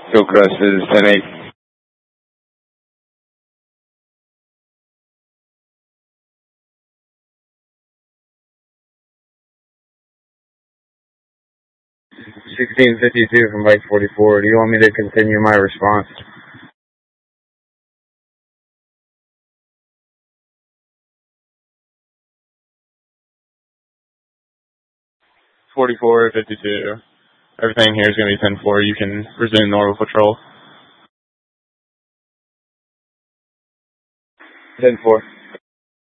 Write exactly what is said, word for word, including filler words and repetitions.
Hillcrest is ten eight. sixteen fifty-two from Bike forty-four. Do you want me to continue my response? forty-four fifty-two. Everything here is going to be ten four. You can resume normal patrol. ten four.